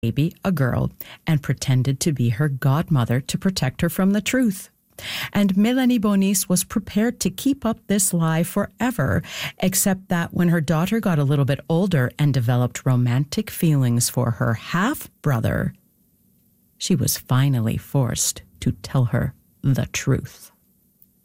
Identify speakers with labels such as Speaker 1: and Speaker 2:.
Speaker 1: baby a girl and pretended to be her godmother to protect her from the truth. And Mélanie Bonis was prepared to keep up this lie forever, except that when her daughter got a little bit older and developed romantic feelings for her half-brother, she was finally forced to tell her the truth.